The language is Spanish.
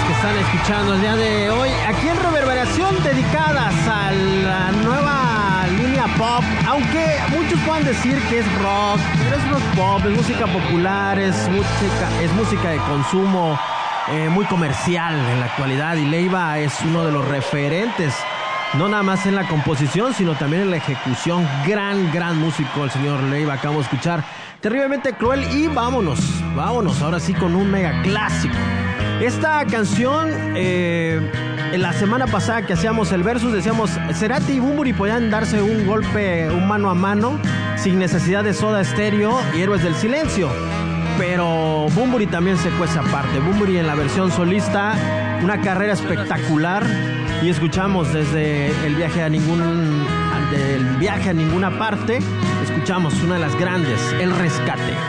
que están escuchando el día de hoy aquí en Reverberación, dedicadas a la nueva línea pop, aunque muchos puedan decir que es rock, pero es rock pop, es música popular, es música de consumo, muy comercial en la actualidad, y Leiva es uno de los referentes, no nada más en la composición, sino también en la ejecución. Gran músico el señor Leiva. Acabo de escuchar Terriblemente Cruel y vámonos ahora sí con un mega clásico. Esta canción, en la semana pasada que hacíamos el versus, decíamos Cerati y Bunbury podían darse un golpe, un mano a mano, sin necesidad de Soda Stereo y Héroes del Silencio. Pero Bunbury también se cuece aparte. Bunbury en la versión solista, una carrera espectacular. Y escuchamos desde el viaje a ninguna parte, escuchamos una de las grandes, El Rescate.